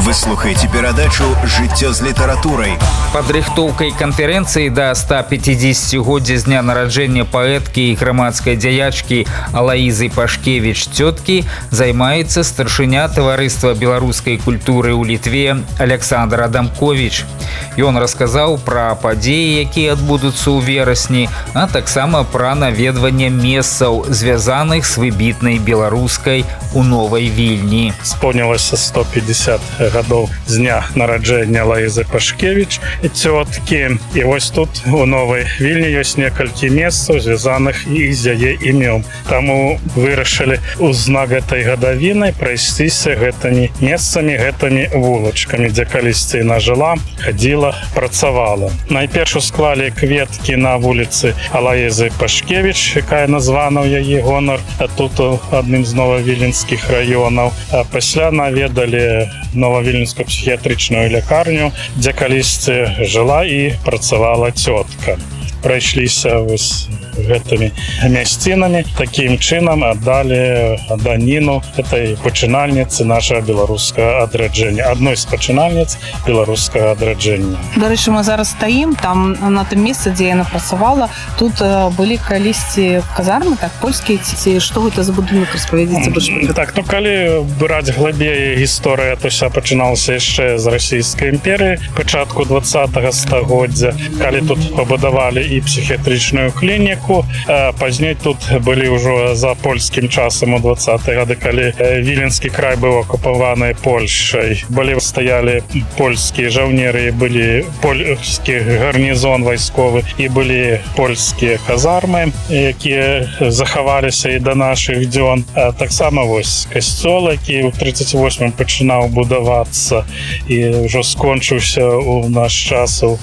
Вы слухаеце перадачу «Жыццё з літаратурай». Падрыхтоўкай канферэнцыі да 150-годдзя з дня нараджэння паэткі і грамадскай дзяячкі Алаізы Пашкевіч цёткі займаецца старшыня таварыства беларускай культуры ў Літве Александр Адамкович. Ён расказаў пра падзеі, якія адбудуцца ў верасні, а таксама пра наведванне месцаў, звязаных з выбітнай беларускай у Новай Вільні. Спомнілася 150 гадоў з дня нараджэння Алаізы Пашкевіч цёткі. І вось тут у Новай Вільні ёсць некалькі месцаў, звязаных і з яе імём. Таму вырашылі ў знак гэтай гадавіны прайсціся гэтымі месцамі, гэтымі вулачкамі, дзе калісьці яна жыла, хадзіла, працавала. Найперш усклалі кветкі на вуліцы Алаізы Пашкевіч, якая названа ў яе гонар, тут адным з новавіленскіх раёнаў. А пасля наведалі новавіленскую псіхіятрычную лякарню, дзе калісьці жыла і працавала цётка. Прайшліся вось гэтымі мясцінамі, такім чынам аддалі даніну этой пачынальніцы нашага беларускага адраджэння, адной з пачынальніц беларускага адраджэння. Дарэчы, мы зараз стаім там на тым месцы, дзе яна працавала. Тут былі калісьці казармы, так, польскія, ці што гэта за будынак, распавядзіце больш? Так, ну калі браць глыбей гісторыя, то ўся пачыналася яшчэ з расійскай імперыі пачатку 20-го стагоддзя, калі тут пабудавалі і псіхіятрычную клініку. Пазней тут былі ўжо за польскім часам у 20-е гады, калі Віленскі край быў акупаваны Польшай. Стаялі польскія жаўнеры, былі польскі гарнізон вайсковы і былі польскія казармы, якія захаваліся і да нашых дзён. Таксама вось касцёл, які ў 38-м пачынаў будавацца і ўжо скончыўся ў наш час у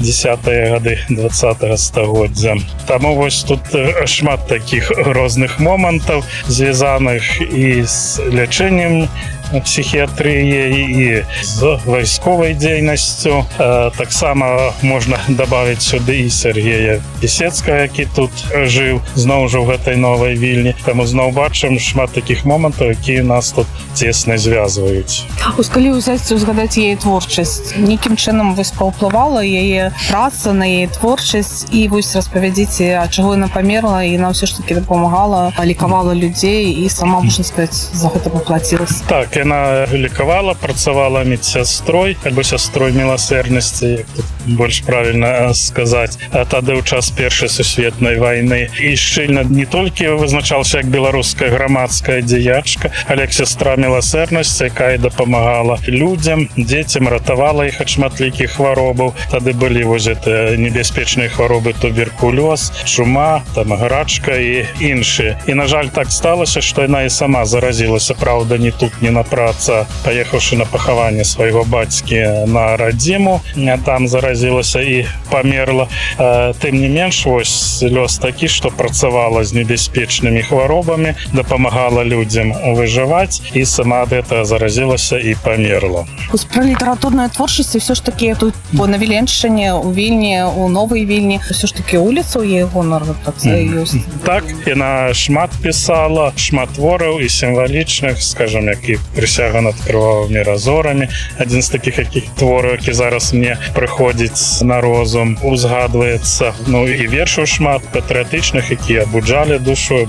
10-е гады 20-го стагоддзя. Таму вось тут шмат такіх розных момантаў, звязаных і з лячэннем псіхіятрыяй і з вайсковай дзейнасцю. Таксама можна дабавіць сюды і Сергея Пісецкага, які тут жыў зноў жа ў гэтай Новай Вільні. Таму зноў бачым шмат такіх момантаў, якія нас тут цесна звязваюць. Ось калі узгадаць яе творчасць, нейкім чынам вось паўплывала яе праца на яе творчасць, і вось распавядзіце, ад чаго яна памерла, і яна ўсё ж такі дапамагала, лікавала людзей і сама, можна сказаць, за гэта паплацілася. Так, яна лікавала, працавала медсястрой, альбо сястрой міласэрнасці, як тут больш правільна сказаць. Тады ў час Першай сусветнай вайны і шчыльна не толькі вызначалася як беларуская грамадская дзеячка, але як сястра міласэрнасці, якая дапамагала людзям, дзецям, ратавала іх ад шматлікіх хваробаў. Тады былі вось гэта небяспечныя хваробы, туберкулёз, чума, там гарачка і іншыя. І, на жаль, так сталася, што яна і сама заразілася, праўда, не тут, не на праца, паехаўшы на пахаванне свайго бацькі на радзіму, там заразілася і памерла. Тым не менш, вось лёс такі, што працавала з небяспечнымі хваробамі, дапамагала людзям выжываць і сама ад гэтага заразілася і памерла. Пра літаратурную творчасць ўсё ж такі тут на Віленшчыне, у Вільні, у Новай Вільні, ўсё ж такі вуліца ў яе гонар ёсць. Так, яна шмат пісала, шмат твораў і сімвалічных, скажам, як і «Прысяга над крывавымі разорамі». Адзін з такіх твораў, які зараз мне прыходзіць на розум, узгадваецца. Ну і вершаў шмат патрыятычных, якія абуджалі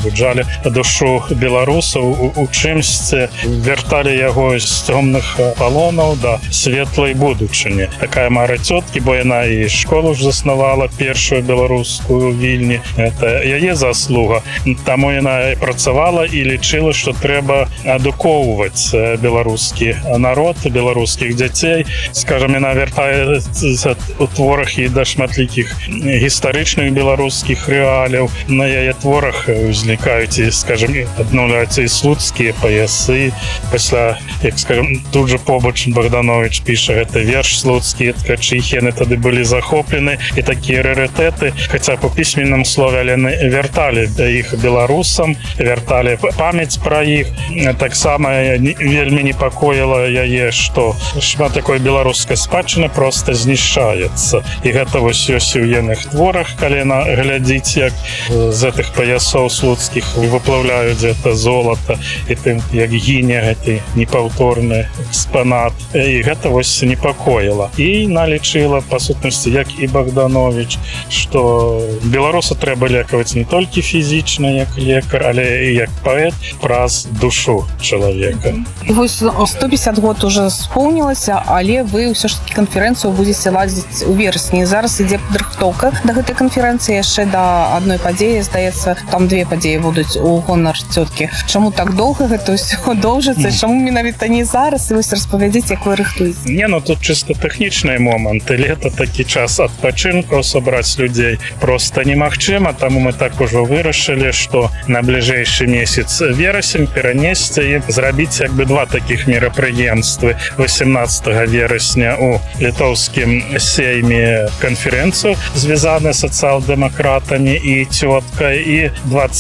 душу беларусаў у чымсьці, вярталі яго з цёмных палонаў да светлай будучыні. Такая мара цёткі, бо яна і школу ж заснавала, першую беларускую Вільні. Это яе заслуга. Таму яна працавала і лічыла, што трэба адукоўваць беларускі народ, беларускіх дзяцей. Скажам, яна вяртаецца у творах і да шматлікіх гістарычных беларускіх рэаліяў. На яе творах узнікаюць і, скажам, аднаўляюцца і слуцкія паясы. Пасля, як скажам, тут жа побач Богданович піша гэты верш слуцкі, ткачыхі, яны тады былі захоплены, і такія рарытэты, хаця па пісьменным слове, але вярталі іх беларусам, вярталі памяць пра іх. Таксама вельмі непакоіла яе, што шмат такой беларускай спадчыны просто знішчаецца. І гэта вось ёсць у ейных творах, калі глядзіць, як з гэтых паясоў слуцкіх выплаўляюць гэта золата, і тым, як гіне гэты непаўторны экспанат. І гэта вось непакоіла. І налічыла, па сутнасці, як і Богданович, што беларуса трэба лекаваць не толькі фізічна, як лекар, але і як паэт праз душу чалавека. Вось 150 год уже споўнілася, але вы ўсё ж такі канферэнцыю будзеце ладзіць у верасні. Зараз ідзе падрыхтоўка да гэтай канферэнцыі, яшчэ да адной падзеі, здаецца, там 2 падзеі будуць у гонар цёткі. Чаму так доўга гэта ўсё доўжыцца? Чаму менавіта не зараз? І вось распавядзіце, як вы рыхтуеце. Не, ну тут чисто тэхнічныя моманты. Лета такі час адпачынкаў, сабраць людзей просто немагчыма, таму мы так ужо вырашылі, што на бліжэйшы месяц верасень перанесці і зрабіць як бы 2 такіх мерапрыемствы. 18 верасня у літоўскім сейме канферэнцыю, звязаны з сацыял-дэмакратамі і цёткай, і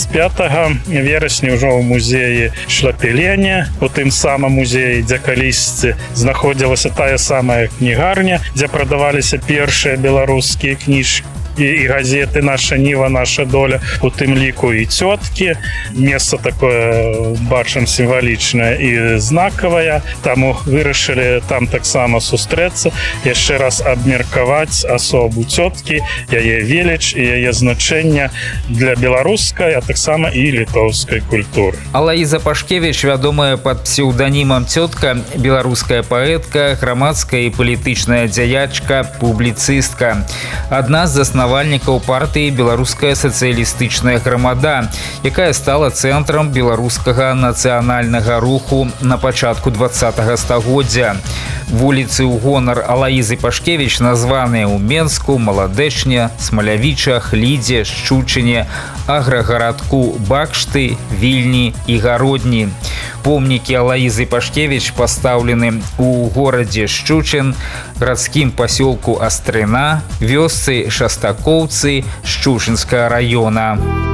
25 верасня ўжо ў музеі Шлапеленя, у тым самым музеі, дзе калісьці знаходзілася тая самая кнігарня, дзе прадаваліся першыя беларускія кніжкі і газеты «Наша Ніва, наша доля», у тым ліку і цёткі. Месца такое, бачым, сімвалічнае і знакавае, таму вырашылі там таксама сустрэцца, яшчэ раз абмеркаваць асобу цёткі, яе веліч і яе значэнне для беларускай, а таксама і літоўскай культуры. Алаіза Пашкевіч, вядомая пад псеўданімам «Цётка», беларуская паэтка, грамадская і палітычная дзяячка, публіцыстка. Адна з заснавальнікаў партыі «Беларуская сацыялістычная грамада», якая стала цэнтрам беларускага нацыянальнага руху на пачатку 20-го стагоддзя. Вуліцы ў гонар Алаізы Пашкевіч названыя ў Менску, Маладэчне, Смалявічах, Лідзе, Шчучыне, аграгарадку Бакшты, Вільні і Гародні. Помнікі Алаізы Пашкевіч пастаўлены ў горадзе Шчучын, гарадскім пасёлку Астрына, вёсцы Шастакоўцы Шчучынскага раёна.